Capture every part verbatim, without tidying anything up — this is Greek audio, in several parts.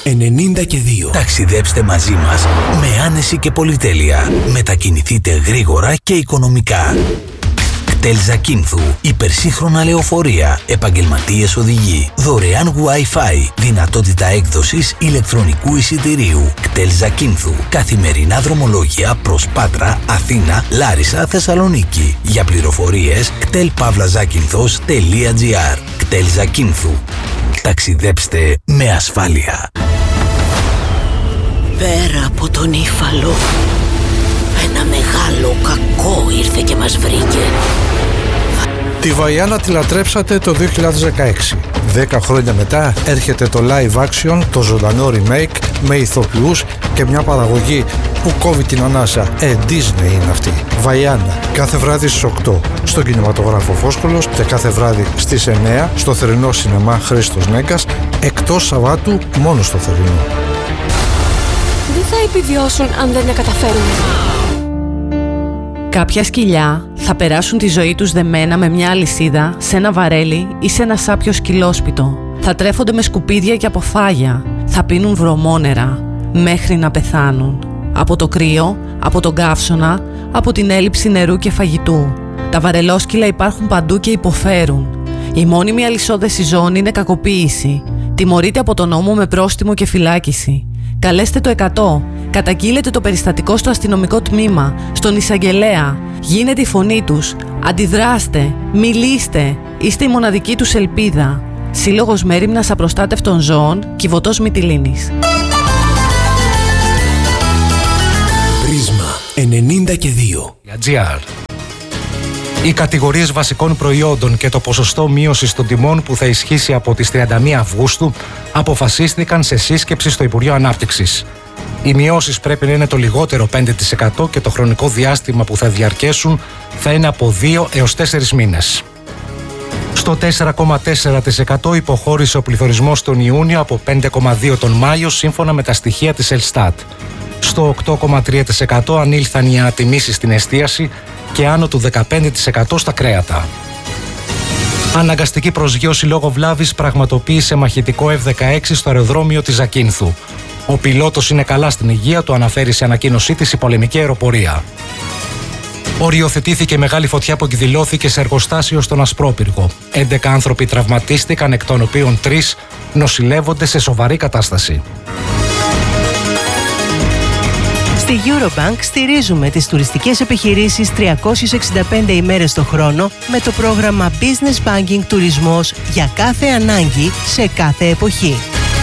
ενενήντα και δύο. Ταξιδέψτε μαζί μας με άνεση και πολυτέλεια. Μετακινηθείτε γρήγορα και οικονομικά. κτέλ Ζακίνθου. Υπερσύγχρονα λεωφορεία. Επαγγελματίες οδηγοί. Δωρεάν Wi-Fi. Δυνατότητα έκδοσης ηλεκτρονικού εισιτηρίου. κτέλ Ζακίνθου. Καθημερινά δρομολόγια προς Πάτρα, Αθήνα, Λάρισα, Θεσσαλονίκη. Για πληροφορίες κτέλ παύλα ζάκυνθος τελεία τζι άρ. κτέλ Ζακίνθου. Ταξιδέψτε με ασφάλεια. Πέρα από τον Ήφαλο, ένα μεγάλο κακό ήρθε και μας βρήκε. Τη Βαϊάννα τη λατρέψατε το δύο χιλιάδες δεκαέξι. Δέκα χρόνια μετά έρχεται το live action, το ζωντανό remake με ηθοποιούς και μια παραγωγή που κόβει την ανάσα. Ε, Disney είναι αυτή. Βαϊάννα. Κάθε βράδυ στις οκτώ στον κινηματογράφο Φόσκολος και κάθε βράδυ στις εννέα στο θερινό σινεμά Χρήστος Νέγκας, εκτός Σαββάτου μόνο στο θερινό. Δεν θα επιβιώσουν αν δεν τα καταφέρουν. Κάποια σκυλιά θα περάσουν τη ζωή τους δεμένα με μια αλυσίδα σε ένα βαρέλι ή σε ένα σάπιο σκυλόσπιτο. Θα τρέφονται με σκουπίδια και αποφάγια. Θα πίνουν βρωμόνερα μέχρι να πεθάνουν. Από το κρύο, από τον καύσωνα, από την έλλειψη νερού και φαγητού. Τα βαρελόσκυλα υπάρχουν παντού και υποφέρουν. Η μόνιμη αλυσόδεση ζώων είναι κακοποίηση. Τιμωρείται από τον νόμο με πρόστιμο και φυλάκιση. Καλέστε το εκατό. Καταγγείλετε το περιστατικό στο αστυνομικό τμήμα, στον εισαγγελέα. Γίνετε η φωνή τους. Αντιδράστε. Μιλήστε. Είστε η μοναδική τους ελπίδα. Σύλλογος Μέριμνας Απροστάτευτων Ζώων, Κιβωτός Μυτιλήνης. Πρίσμα ενενήντα και δύο. Οι κατηγορίες βασικών προϊόντων και το ποσοστό μείωσης των τιμών που θα ισχύσει από τις τριάντα μία Αυγούστου αποφασίστηκαν σε σύσκεψη στο Υπουργείο Ανάπτυξης. Οι μειώσεις πρέπει να είναι το λιγότερο πέντε τοις εκατό και το χρονικό διάστημα που θα διαρκέσουν θα είναι από δύο έως τέσσερις μήνες. Στο τέσσερα κόμμα τέσσερα τοις εκατό υποχώρησε ο πληθωρισμός τον Ιούνιο από πέντε κόμμα δύο τον Μάιο σύμφωνα με τα στοιχεία της Ελστάτ. Στο οκτώ κόμμα τρία τοις εκατό ανήλθαν οι ανατιμήσεις στην εστίαση και άνω του δεκαπέντε τοις εκατό στα κρέατα. Αναγκαστική προσγείωση λόγω βλάβης πραγματοποίησε μαχητικό εφ δεκαέξι στο αεροδρόμιο της Ζακίνθου. Ο πιλότος είναι καλά στην υγεία του, αναφέρει σε ανακοίνωσή της η πολεμική αεροπορία. Οριοθετήθηκε μεγάλη φωτιά που εκδηλώθηκε σε εργοστάσιο στον Ασπρόπυργο. έντεκα άνθρωποι τραυματίστηκαν, εκ των οποίων τρεις νοσηλεύονται σε σοβαρή κατάσταση. Στη Eurobank στηρίζουμε τις τουριστικές επιχειρήσεις τριακόσιες εξήντα πέντε ημέρες το χρόνο με το πρόγραμμα Business Banking Τουρισμός για κάθε ανάγκη σε κάθε εποχή.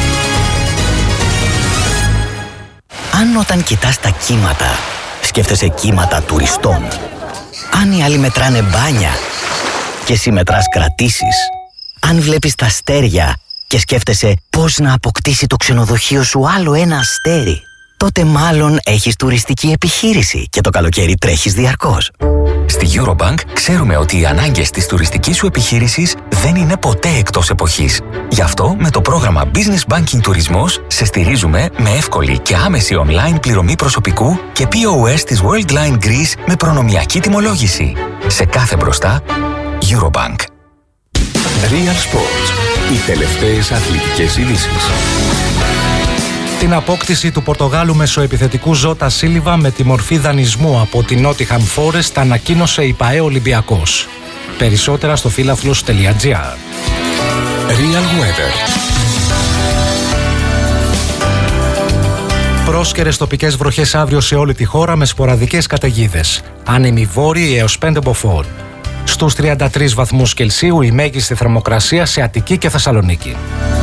Αν όταν κοιτάς τα κύματα, σκέφτεσαι κύματα τουριστών. Αν οι άλλοι μετράνε μπάνια και εσύ μετράς κρατήσεις. Αν βλέπεις τα αστέρια και σκέφτεσαι πώς να αποκτήσει το ξενοδοχείο σου άλλο ένα αστέρι, τότε μάλλον έχεις τουριστική επιχείρηση και το καλοκαίρι τρέχεις διαρκώς. Στη Eurobank ξέρουμε ότι οι ανάγκες της τουριστικής σου επιχείρησης δεν είναι ποτέ εκτός εποχής. Γι' αυτό με το πρόγραμμα Business Banking Τουρισμός σε στηρίζουμε με εύκολη και άμεση online πληρωμή προσωπικού και πι ο ες της Worldline Greece με προνομιακή τιμολόγηση. Σε κάθε μπροστά, Eurobank. Real Sports. Οι τελευταίες αθλητικές ειδήσεις. Την απόκτηση του Πορτογάλου μεσοεπιθετικού Ζώτα Σίλιβα με τη μορφή δανεισμού από την Nottingham Forest ανακοίνωσε η ΠΑΕ Ολυμπιακός. Περισσότερα στο φίλαθλος τελεία τζι άρ. Real Weather. Πρόσκαιρες τοπικές βροχές αύριο σε όλη τη χώρα με σποραδικές καταιγίδες. Άνεμοι βόρειοι έως πέντε μποφόρ. Στους τριάντα τρεις βαθμούς Κελσίου η μέγιστη θερμοκρασία σε Αττική και Θεσσαλονίκη.